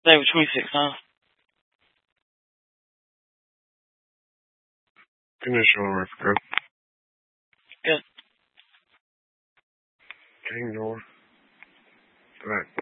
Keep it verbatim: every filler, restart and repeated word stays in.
They were twenty-six now. Conditional record. Good. King door. Right.